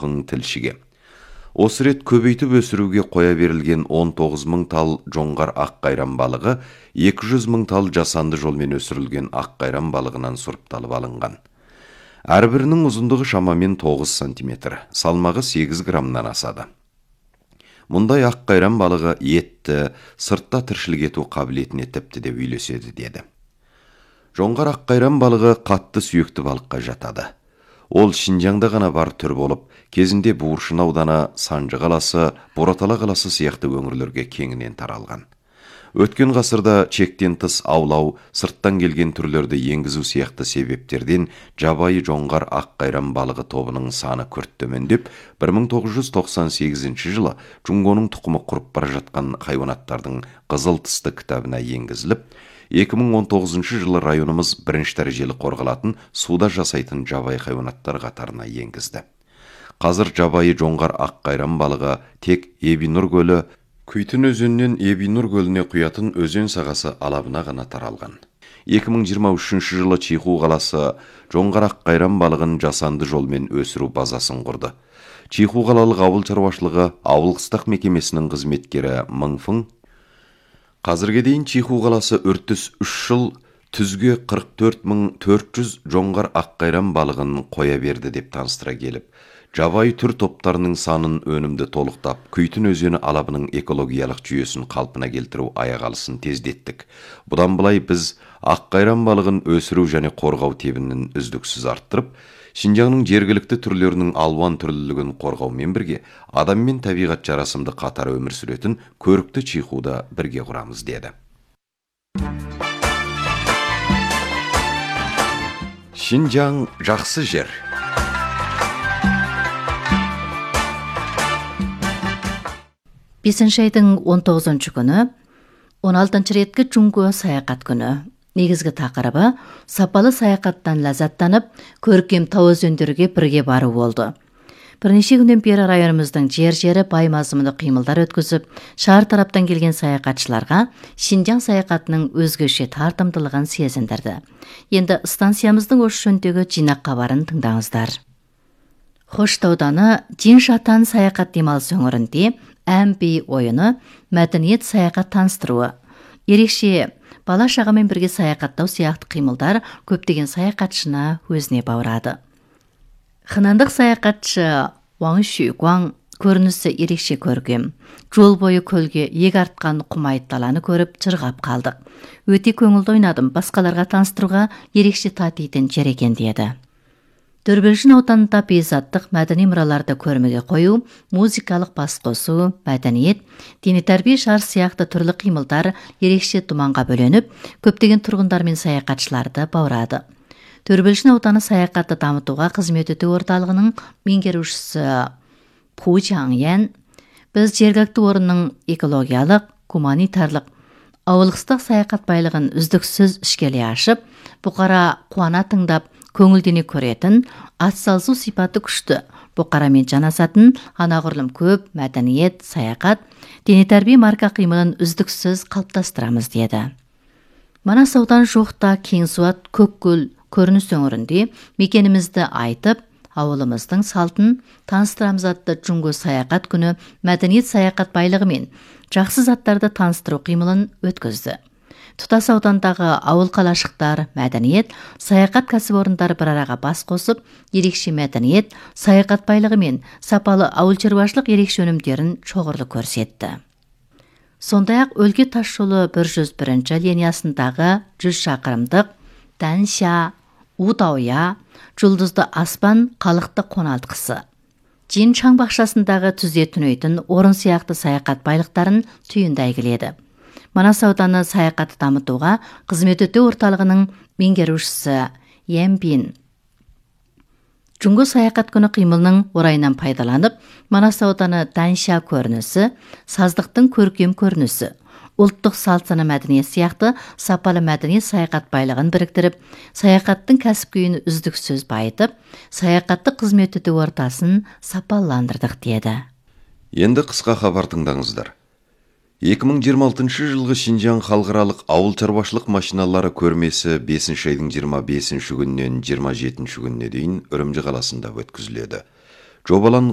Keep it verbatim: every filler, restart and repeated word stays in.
Мыңфың тілшіге. Осы рет көбейтіп өсіруге қоя берілген он тоғыз мың тал жоңғар аққайран балығы екі жүз мың тал жасанды жолмен өсірілген аққайран балығынан сұрыпталып алынған. Әрбірінің ұзындығы шамамен тоғыз сантиметр, салмағы сегіз граммнан асады. Мұндай аққайран балығы етті, сыртта тіршілік ету қабілетіне тіпті де үйлеседі деді. Жоңғар аққайран балығы қатты сүйекті балыққа жатады. Ол Шинжаңда ғана бар түр болып, кезінде Буыршын ауданы, Санжы қаласы, Боратала қаласы сияқты өңірлерге кеңінен таралған. Өткен ғасырда чектен тыс аулау, сырттан келген түрлерді енгізу сияқты себептерден жабайы жоңғар аққайран балығы тобының саны күрт төмендеп, бір мың тоғыз жүз тоқсан сегізінші жылы Джунгоның тұқымы құрып бара жатқан хайуанаттардың қызыл тысты кітабына енгізіліп, екі мың он тоғызыншы жылы районымыз бірінші дәрежелі қорғалатын суда жасайтын жабайы хайуанаттар қатарына енгізді. Қазір жабайы жоңғар аққайран балығы тек Ебинұр көлі, Күйтін өзеннен Ебинұр көліне құятын өзен сағасы алабына ғана таралған. екі мың жиырма үшінші жылы Чиху қаласы жоңғар аққайран балығын жасанды жолмен өсіру базасын құрды. Чиху қалалық ауыл шаруашылығы ауыл қыстақ мекемесінің қызметкері Мыңфың қазірге дейін Чиху қаласы үртіс үш жыл түзге қырық төрт мың төрт жүз жоңғар аққайран балығын қоя берді деп таныстыра келіп, жабайы түр топтарының санын өнімді толықтап, Күйтін өзені алабының экологиялық жүйесін қалпына келтіру аяғалысын тездеттік. Бұдан былай біз аққайран балығын өсіру және қорғау тебінін үздіксіз арттырып, Шинжаңның жергілікті түрлерінің алуан түрлілігін қорғаумен бірге, адам мен табиғат жарасымды қатар өмір сүретін көрікті Чихуды бірге құрамыз деді. Шинжаң жақсы жер. бесінші айдың он тоғызыншы күні он алтыншы реткі Джунго саяхат күні. Негізгі тақырыбы сапалы саяхаттан ләззаттанып, көркем тау өзендерге бірге бару болды. Бірнеше күннен бері районымыздың жер-жері бай мазмұнды қимылдар өткізіп, шар тараптан келген саяхатшыларға Шинжаң саяхатының өзгеше тартымдылығын сезіндірді. Енді станциямыздың осы жөніндегі жинақ хабарын тыңдаңыздар. Хошты ауданы Жиншатан саяхат демалыс өңірінде әмби ойыны, мәдениет саяхат таныстыруы. Ерекше бала шағамен бірге саяхаттау сияқты қимылдар көптеген саяхатшыны өзіне баурады. Хынандық саяхатшы Уаң Шүйгуаң көрінісі ерекше көргем. Жол бойы көлге ег артқан құмайт даланы көріп жырғап қалдық. Өте көңілді ойнадым, басқаларға таныстыруға ерекше татитын жер екен деді. Дүрбелжін ауданында бейзаттық мәдени мұраларды көрмеге қою, музыкалық бас қосу, мәдениет, дене тәрбие шар сияқты түрлі қимылдар ерекше думанға бөленіп, көптеген тұрғындар мен саяхатшыларды баурады. Дүрбелжін ауданы саяхатты дамытуға қызмет ету орталығының меңгерушісі Пу Жаңян, біз жергілікті орынның экологиялық, гуманитарлық, ауылыстық саяхат байлығын үздіксіз ішкеле ашып, бұқара қуана тыңдап, көңілдене көретін, атсалысу сипаты күшті, бұқарамен жанасатын, анағұрлым көп, мәдениет, саяхат, дене тәрбие марка қимылын үздіксіз қалыптастырамыз деді. Манас аудан жоқта Кеңсуат Көккөл көрініс өңірінде мекенімізді айтып, ауылымыздың салтын таныстырамыз атты Джунго саяхат күні мәдениет саяхат байлығы мен жақсы заттарды таныстыру қимылын өткізді. Тұтас аудандағы ауыл қалашықтар, мәдениет, саяхат кәсіпорындары бір араға бас қосып, ерекше мәдениет, саяхат байлығы мен сапалы ауыл шаруашылық ерекше өнімдерін шоғырлы көрсетті. Сондай-ақ өлке тасжолы бір жүз бірінші линиясындағы жүз шақырымдық Данша, Удауя, жұлдызды аспан қалықты қоналтқысы. Жиншаң бақшасындағы түзде түнейтін орын сияқты саяхат байлықтарын түйінді әйгіледі. Манас ауданы саяхатты дамытуға қызмет ету орталығының меңгерушісі Ембин. Джунго саяхат күні қимылының орайынан пайдаланып, Манас ауданы Данша көрінісі, саздықтың көркем көрінісі, ұлттық салт-сана мәдениет сияқты сапалы мәдениет саяхат байлығын біріктіріп, саяхаттың кәсіп күйін үздіксіз байытып, саяхатты қызмет ету ортасын сапаландырдық деді. Енді қысқа хабар тыңдаңыздар. екі мың жиырма алтыншы жылғы Шинжаң халықаралық ауыл шаруашылық машиналары көрмесі бесінші айдың жиырма бесінші күнінен жиырма жетінші күніне дейін Үрімжі қаласында өткізіледі. Жобаланған